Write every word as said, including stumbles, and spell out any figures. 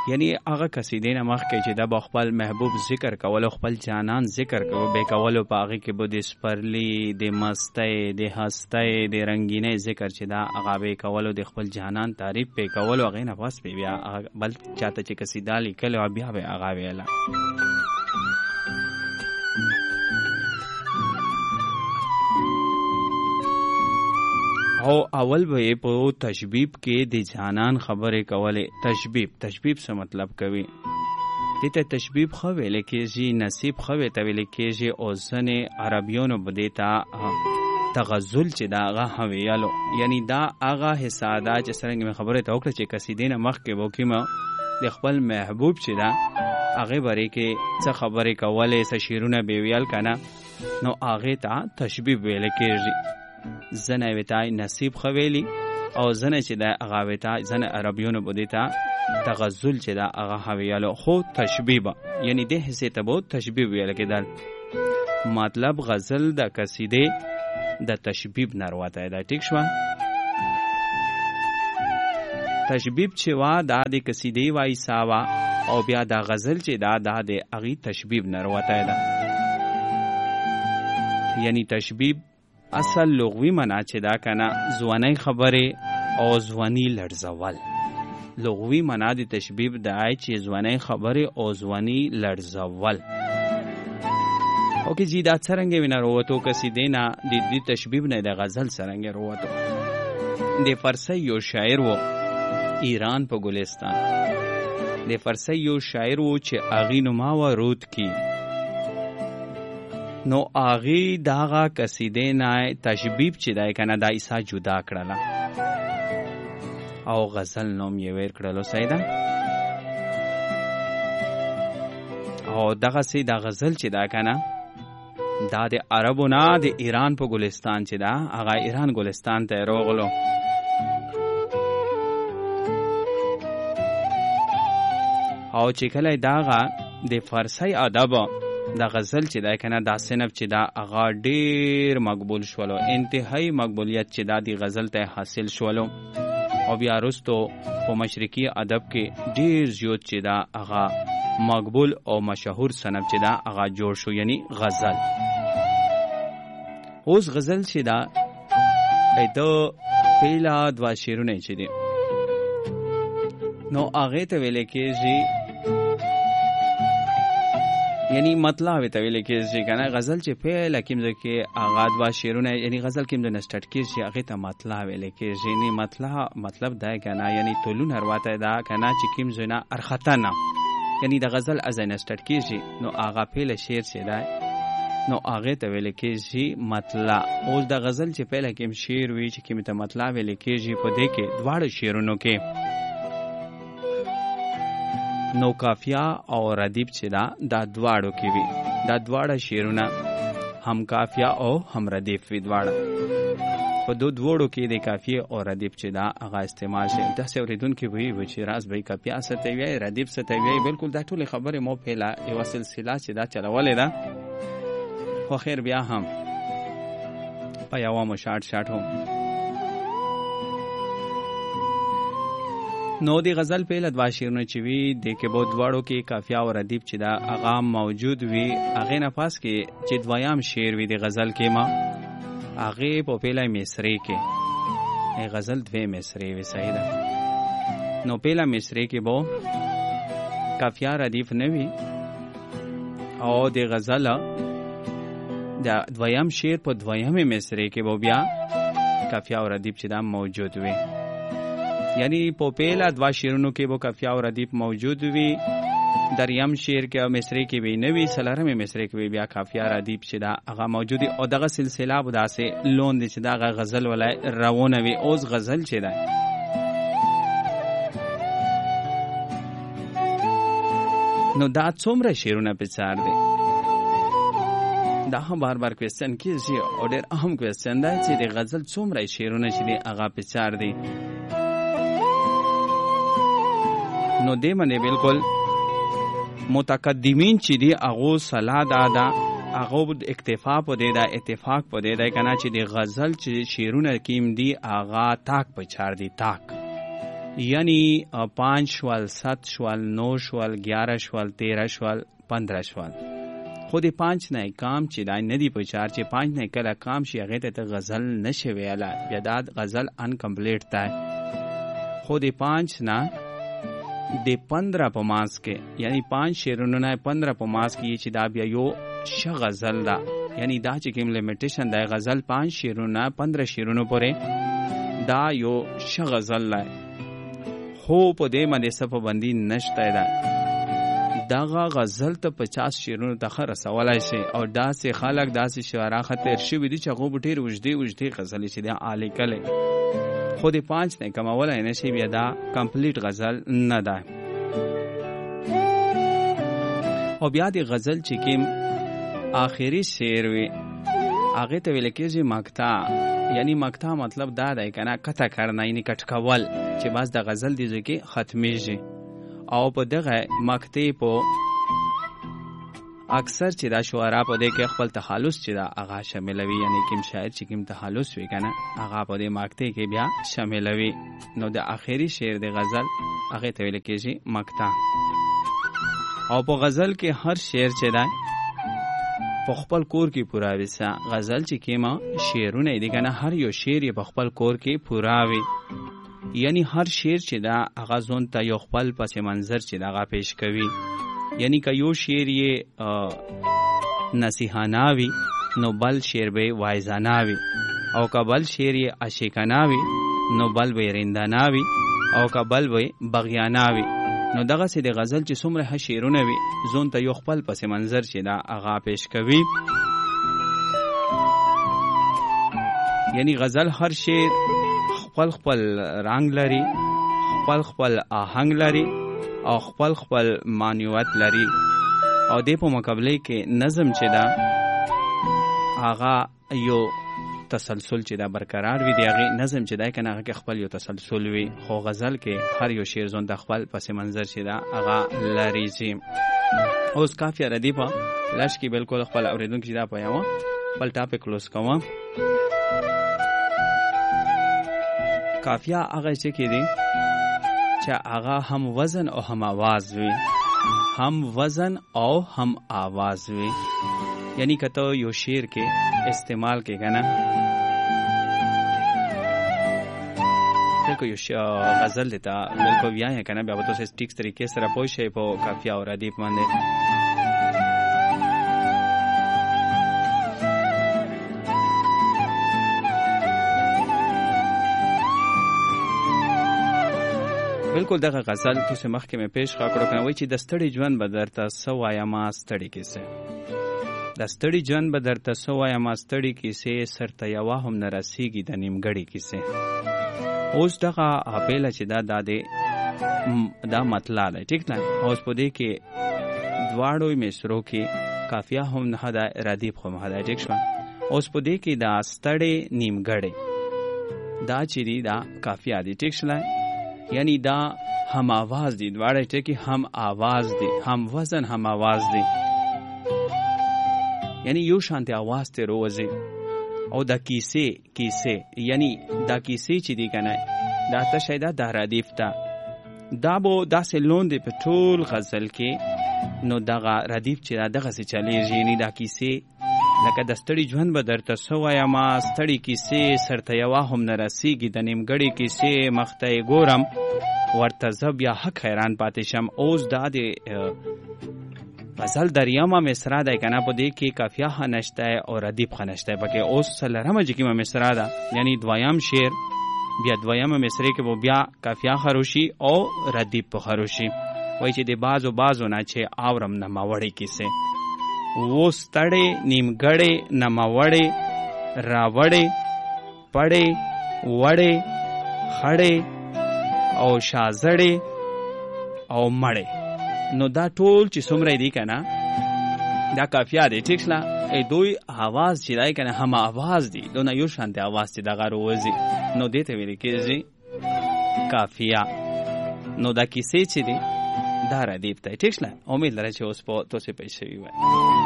یعنی هغه قصیدې نه مخکې چې د خپل محبوب ذکر کولو خپل جانان ذکر کولو به کولو په هغه کې به د سپرلی د مستی د هستی د رنگینۍ ذکر چې دا هغه به کولو د خپل جانان تعریف به کولو هغه نه پس به بیا بل چاته چې قصیده لیکلو بیا به هغه ویله. او اول به په تشبیب کې د جانان خبرې کولې. تشبیب تشبیب څه مطلب کوي؟ دته تشبیب خو ویل کېږي، نصیب خو ته ویل کېږي، او ځنې عربیانو به دیتا تغزل چې دا هغه ویلو. یعنی دا هغه حصہ دا چې څرنګه مې خبرې ته وکړه چې قصیدې نه مخکې به کومه د خپل محبوب چې دا هغې بارے کې څه خبرې کولې، څه شعرونه به ویل که نه، نو هغې ته تشبیب ویل کېږي. زنه ویتای نصیب خویلی او زنه چې دا هغه ویتای زنه عربیونو بودی تا تغزل چې دا هغه ویلو. خو تشبیب یعنی د حصے ته بو تشبیب ویل کېدل. مطلب غزل د قصیده د تشبیب نرواته دا ټیک شو. تشبیب چې وا دا د قصیده وای ساوا او بیا دا غزل چې دا دا د هغه تشبیب نرواته ده. یعنی تشبیب اصل لغوی معنا چې دا کنه ځواني خبره او ځواني لړزول. لغوی معنا د تشبیب د آی چې ځواني خبره او ځواني لړزول. او کې جی دا څنګه وینه وروته قصیدې نه د دې تشبیب نه د غزل څنګه وروته. د فارسی یو شاعر و ایران په ګلستان. د فارسی یو شاعر و چې اغینو ما و رود کی نو آغی داغا قصیده نای تشبیب چی دای کنه دا ایسا جدا کرلا او غزل نوم یې ویر کړلو. سیدا او دغه سی دا غزل چې دا کنه دا د عربو نه د ایران په ګلستان چې دا هغه ایران ګلستان ته راغلو. او چې کله داغه د فارسی ادب دا غزل چې دا کنه دا صنف چې دا هغه ډیر مقبول شولو، انتهایی مقبولیت چې دا دی غزل ته حاصل شولو. او بیا وروسته په مشرقي ادب کې ډیر زیات چې دا هغه مقبول او مشهور صنف چې دا هغه جوړ شو، یعنی غزل. اوس غزل چې دا ایته پیلا دوا شعرونه چې دي نو هغه ته ویل کېږي، یعنی مطلب ته ویل کېږي کنه غزل چې پیل کېمزه کې اغاد وا شعرونه، یعنی غزل کېمزه نسټټ کېږي هغه ته مطلب ویل کېږي. یعنی مطلب مطلب دا کنه یعنی تولون هرواته دا کنه چې کېمزه نه ارختنه، یعنی د غزل از نسټټ کېږي نو هغه پیل شعر چې دا نو هغه ته ویل کېږي مطلب. اوس د غزل چې پیل کېم شعر وی چې کېمته مطلب ویل کېږي په دې کې دواړه شعرونو کې نو کافیه او ردیف چې دا دا دواړو کې وي. دا دواړه شعرونه هم کافیه او هم ردیف وي. دواړه په دو دوړو کې د کافیه او ردیف چې دا هغه استعمال شي. د سوریدون کې وی و چې راز به کافیه ستوي وي ردیف ستوي وي. بالکل دا ټول خبره مو په یو سلسله چې دا چلولې ده. خو خیر بیا هم په یو مو شارټ شارټ هم نو دی غزل په لدوا شعرونه چې وی د کې بود دواړو کې کافیه او ردیف چې دا هغه موجود وي. هغه نه پاس کې چې دویام شعر وی د غزل کې ما هغه په پیله مصری کې ای غزل دوی مصری وی. صحیح ده. نو پیله مصری کې بو کافیه ردیف نه وی او د غزل د دویام شعر په دویمه مصری کې بو بیا کافیه او ردیف چې دا موجود وي. یعنی په پیله دوا شعرونو کې به کافیه او ردیف موجود وي. دریم شعر کې او مصری کې به نه وي. سلارمه مصری کې بیا کافیه ردیف چې دا هغه موجود او دغه سلسله به داسې لون دي چې دا غزل ولای روونه وي. اوس غزل چې ده نو دا څومره شعرونه په څار دي دا هم بار بار کوېسچن کېږي او ډېر اهم کوېسچن دی چې د غزل څومره شعرونه چې دي هغه په څار دي. نو دې باندې بالکل متقدمین چې دي هغو صلاح دا ده هغو اکتفا په دې ده اتفاق په دې ده کنه چې د غزل چې شعرونه کیم دي هغه تاک په چار دي. تاک یعنی پانچ شوال، سات شوال، نو شوال، گیارہ شوال، تیرہ شوال، پندرہ شوال. خو د پانچ نه کام چې دا ندی په چار چې پانچ نه کله کام شي هغه ته غزل نشي ویلا بیا دا غزل ان کمپلیټ تا. خو د پانچ نه د پندرہ په ماس کې یعنی پانچ شعرونو نه پندرہ په ماس کې چې دا بیا یو ش غزل دا یعنی دا چې کوم لیمیټیشن دا غزل پانچ شعرونو نه پندرہ شعرونو پورې دا یو ش غزل لای. خو په دې باندې څه پابندي نشته ده. داغه غزل ته پچاس شعرونو ته رسولای شي او داسې خلک داسې شعرا خطر شوي دي چې هغه ډېر اوږدې اوږدې غزلې چې دی اعلی کله خو د پانچ نه کمولای نه شي بیا دا کمپلیټ غزل نه ده. او بیا د غزل چې کوم آخري شعر وي هغه ته ویل کېږي مقطع. یعنی مقطع مطلب دا دی کنه قطع کړنه یعنی کټ کول چې بس د غزل د ځکه ختمېږي. او په دغه مقطع په اکثر چې دا شعرا په دې کې خپل تخلص چې دا هغه شاملوي یعنی کوم شاعر چې کوم تخلص وي کنه هغه په دې مقطع کې بیا شاملوي. نو د آخري شعر د غزل هغه ته ویل کېږي مقطع. او په غزل کې هر شعر چې دا په خپل کور کې پورا وسه غزل چې کیما شعرونه دي کنه هر یو شعر په خپل کور کې پورا وي. یعنی هر شعر چې دا هغه ځون ته یو خپل پس منظر چې دا پیش کوي. یعنی که یو شعر یې نصیحانه وي نو بل شعر به واعظانه وي او که بل شعر یې عاشقانه وي نو بل به رندانه وي او که بل به بغیانه وي. نو دغه سي د غزل چې څومره ه شعرونه وي ځون ته یو خپل پس منظر چې دا هغه پیش کوي. یعنی غزل هر شعر خپل خپل رنگ لري، خپل خپل آهنگ لري او خپل خپل معنویت لري. او د په مقابله کې نظم چې دا هغه یو تسلسل چې دا برقرار وي دی هغه نظم چې دا کنه هغه خپل یو تسلسل وي. خو غزل کې هر یو شعر ځون د خپل پس منظر چې دا هغه لري. چې اوس کافیه ردیفه لاش کې بالکل خپل اوریدونکو چې دا پیاوه بل ټاپک کلوز کوم. کافیه هغه چې کې دي چې هغه هم وزن او هم आवाज وي، هم وزن او هم आवाज وي. یعنی کته یو شعر کې استعمال کې کنه بالکل یو غزل دیتا بالکل بیا ہے کنه بیا به تاسو ټیکس طریقې سره پوه شئ په کافیه او ردیف باندې. بالکل دغه غزل چې مخکې مې پیش کړو کنه وای چې د ستړي ژوند به درته څه وایم ما ستړي کیسه، د ستړي ژوند به درته څه وایم ما ستړي کیسه، سرته یوه هم نه رسیږي د نیمګړې کیسه. اوس دغه اپیله چې دا دا دی دا مطلب دی ټیک نه. اوس په دې کې دواړو مصرو کې کافیه هم نه ده ردیف هم نه ده ټیک شو. اوس په دې کې دا ستړي نیمګړې دا چې دی دا کافیه دی ټیک شو. یعنی دا هم آواز دی دواړه ټکی هم آواز دی، هم وزن هم آواز دی. یعنی یو شانتی آواز ته روزي. او دا کیسه کیسه یعنی دا کیسه چې دی کنه دا ته شایده دا ردیف تا دا بو داسې لون دی په ټول غزل کې. نو دغه ردیف چې دغه څه چلیږي یعنی دا کیسه لکه د ستړي ژوند به درته څه وایم ما ستړي کیسې، سرته یوه هم نه رسیږي د نیمګړې کیسې، مخته یې ګورم ورته زه بیا حق حیران پاتې شم. اوس دا د غزل دریمه مصرع دی کنه په دې کې کافیه ښه نشته او ردیف ښه نشته پکې. اوس څلرمه چې کومه مصرع ده یعنی دویم شعر بیا دویمه مصرع کې به بیا کافیه ښه روشي او ردیف په ښه روشي. وایي چې د بعضو بعضو نه چې اورم نموړې کیسې و ستړې نیمګړې نموړې راوړې پړې وړې خړې او شازړې او مړې. نو دا ټول چې څومره دی کنه دا کافیه دی ټیک شله. ای دوی आवाज چې دی کنه هم आवाज دی دونه یو شانته आवाज چې دغه روزي نو دې ته ویل کېږي کافیه. نو دا کیسې چې دی دا ردیف دی ټیک شله. امید لرم چې اوس په تاسو پیښ شوی وي.